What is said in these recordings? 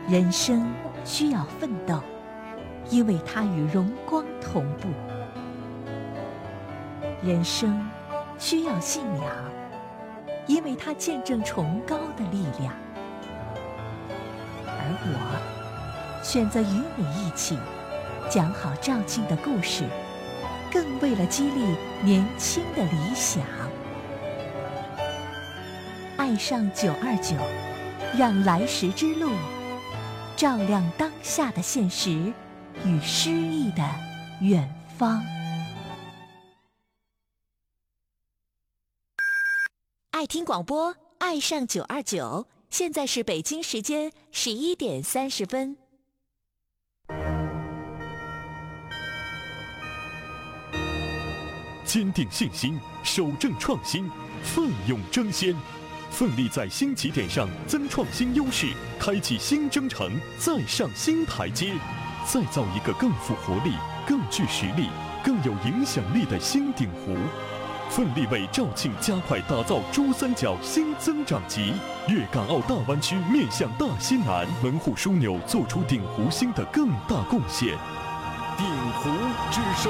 人生需要奋斗，因为它与荣光同步；人生需要信仰，因为它见证崇高的力量。而我选择与你一起讲好赵静的故事，更为了激励年轻的理想。爱上929，让来时之路照亮当下的现实与诗意的远方。爱听广播，爱上929，现在是北京时间11点30分。 坚定信心，守正创新，奋勇争先，奋力在新起点上增创新优势，开启新征程，再上新台阶，再造一个更富活力、更具实力、更有影响力的新鼎湖。奋力为肇庆加快打造珠三角新增长极，粤港澳大湾区面向大西南，门户枢纽做出鼎湖新的更大贡献。鼎湖之声。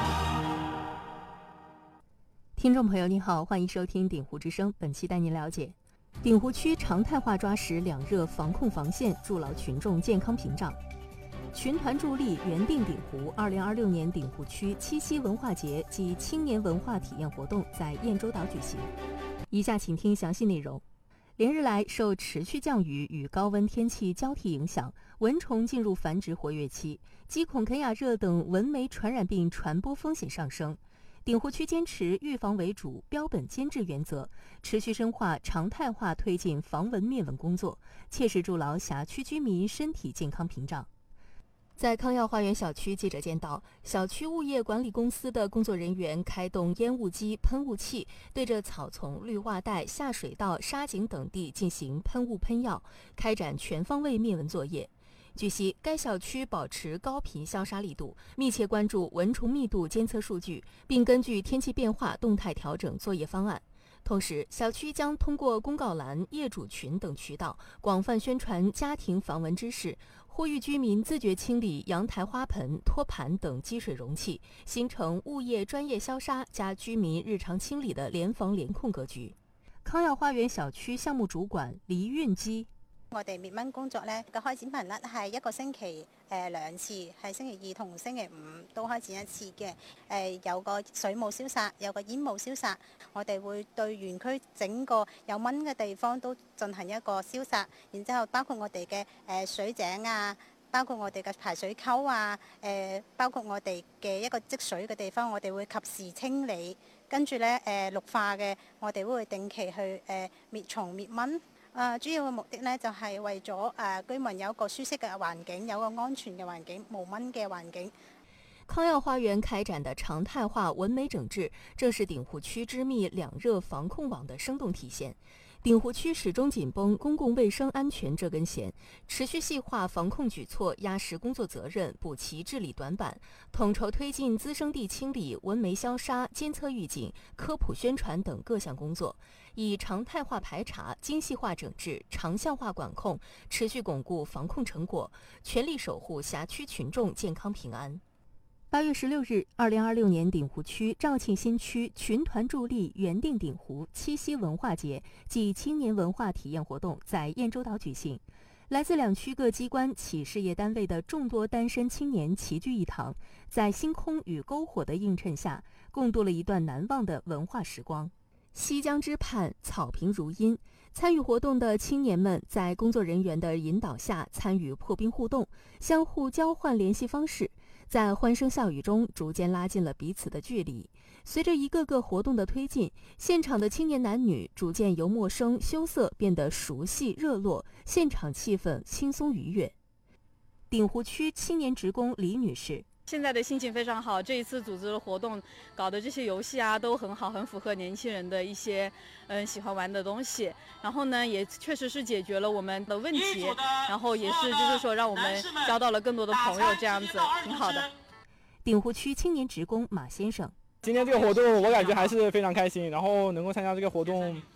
听众朋友您好，欢迎收听鼎湖之声，本期带您了解鼎湖区常态化抓实两热防控防线，筑牢群众健康屏障。群团助力原定鼎湖2026年鼎湖区七夕文化节暨青年文化体验活动在燕洲岛举行。以下请听详细内容。连日来，受持续降雨与高温天气交替影响，蚊虫进入繁殖活跃期，鸡孔肯雅热等蚊媒传染病传播风险上升。鼎湖区坚持预防为主、标本兼治原则，持续深化常态化推进防蚊灭蚊工作，切实筑牢辖区居民身体健康屏障。在康耀花园小区，记者见到小区物业管理公司的工作人员开动烟雾机、喷雾器，对着草丛、绿化带、下水道、沙井等地进行喷雾喷药，开展全方位灭蚊作业。据悉，该小区保持高频消杀力度，密切关注蚊虫密度监测数据，并根据天气变化动态调整作业方案。同时，小区将通过公告栏、业主群等渠道广泛宣传家庭防蚊知识，呼吁居民自觉清理阳台花盆、托盘等积水容器，形成物业专业消杀加居民日常清理的联防联控格局。康耀花园小区項目主管黎運基。 我哋滅蚊工作咧嘅開展頻率係一個星期2次，係星期2同星期5都開展一次嘅。有個水霧消殺，有個煙霧消殺。我哋會對園區整個有蚊嘅地方都進行一個消殺，然之後包括我哋嘅水井啊，包括我哋嘅排水溝啊，包括我哋嘅一個積水嘅地方，我哋會及時清理。跟住咧綠化嘅，我哋會定期去滅蟲滅蚊。主要嘅目的呢，就係為咗居民有一個舒適嘅環境，有個安全嘅環境，無蚊嘅環境。 康耀花園開展的常態化蚊媒整治，正是鼎湖區織密兩熱防控網的生動體現。鼎湖區始終緊繃公共衛生安全這根弦，持續細化防控舉措，壓實工作責任，補齊治理短板，統籌推進滋生地清理、蚊媒消殺、監測預警、科普宣傳等各項工作，以常態化排查、精細化整治、長效化管控，持續鞏固防控成果，全力守護轄區群眾健康平安。8月16日，2026年鼎湖區肇慶新區群團助力原定鼎湖七夕文化節暨青年文化體驗活動在燕洲島舉行。來自兩區各機關、企事業單位的眾多單身青年齊聚一堂，在星空與篝火的映襯下，共度了一段難忘的文化時光。西江之畔，草坪如茵。參與活動的青年們在工作人員的引導下參與破冰互動，相互交換聯繫方式，在歡聲笑語中逐漸拉近了彼此的距離。隨着一個個活動的推進，現場的青年男女逐漸由陌生羞澀變得熟悉熱絡，現場氣氛輕鬆愉悅。鼎湖區青年職工李女士。 現在的心情非常好，這一次組織的活動搞的這些遊戲啊都很好，很符合年輕人的一些喜歡玩的東西，然後呢也確實是解決了我們的問題，然後也是就是說讓我們交到了更多的朋友，這樣子挺好的。 鼎湖區青年職工馬先生， 今天這個活動我感覺還是非常開心，然後能夠參加這個活動